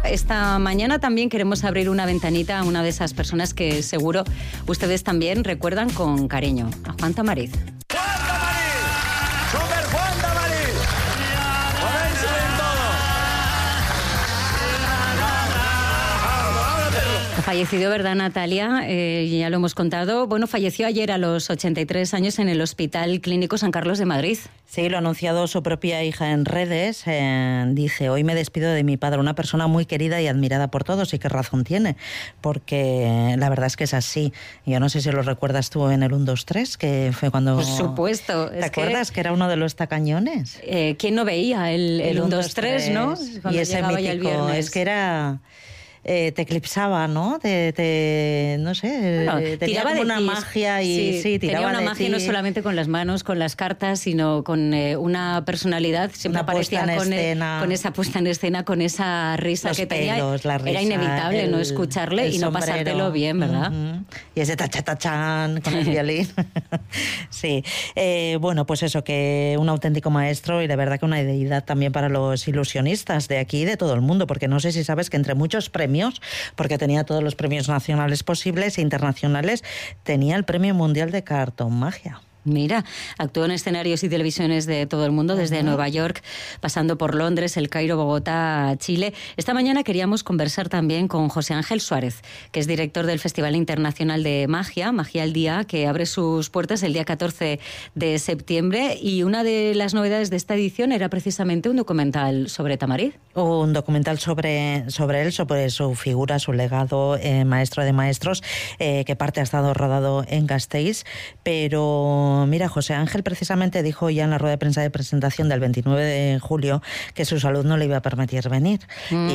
Esta mañana también queremos abrir una ventanita a una de esas personas que seguro ustedes también recuerdan con cariño, a Juan Tamariz. Ha fallecido, ¿verdad, Natalia? Ya lo hemos contado. Bueno, falleció ayer a los 83 años en el Hospital Clínico San Carlos de Madrid. Sí, lo ha anunciado su propia hija en redes. Dice, hoy me despido de mi padre, una persona muy querida y admirada por todos. Y qué razón tiene, porque la verdad es que es así. Yo no sé si lo recuerdas tú en el 1, 2, 3, que fue cuando... Por supuesto. ¿Te acuerdas que era uno de los tacañones? ¿Quién no veía el 1, 2, 3, no? Cuando y ese mítico, el viernes. Es que era... te eclipsaba, ¿no? No sé, bueno, tenía como una magia y sí, tiraba tenía una magia no solamente con las manos, con las cartas, sino con una personalidad. Siempre aparecía con esa puesta en escena, con esa risa los que pelos, tenía. La risa, era inevitable no escucharle y no pasártelo bien, ¿verdad? Y ese tachatachán con el violín. Sí. Bueno, pues eso, que un auténtico maestro y de verdad que una deidad también para los ilusionistas de aquí y de todo el mundo, porque no sé si sabes que entre muchos premios, porque tenía todos los premios nacionales posibles e internacionales, tenía el Premio Mundial de Cartomagia. Mira, actuó en escenarios y televisiones de todo el mundo, desde Nueva York, pasando por Londres, El Cairo, Bogotá, Chile. Esta mañana queríamos conversar también con José Ángel Suárez, que es director del Festival Internacional de Magia, Magia al Día, que abre sus puertas el día 14 de septiembre. Y una de las novedades de esta edición era precisamente un documental sobre Tamariz. Un documental sobre él, sobre su figura, su legado, maestro de maestros, que parte ha estado rodado en Gasteiz, pero mira, José Ángel precisamente dijo ya en la rueda de prensa de presentación del 29 de julio que su salud no le iba a permitir venir.